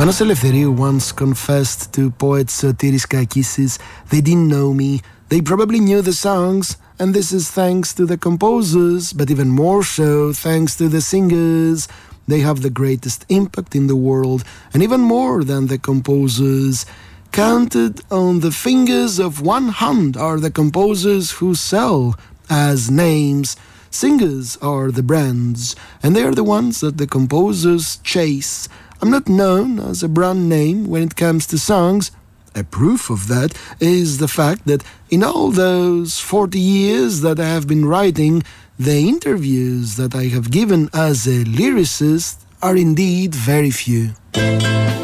Manos Eleftheriou once confessed to poet Sotiris Kakissis they didn't know me. They probably knew the songs, and this is thanks to the composers, but even more so thanks to the singers. They have the greatest impact in the world, and even more than the composers. Counted on the fingers of one hand are the composers who sell as names. Singers are the brands, and they are the ones that the composers chase. I'm not known as a brand name when it comes to songs. A proof of that is the fact that in all those 40 years that I have been writing, the interviews that I have given as a lyricist are indeed very few.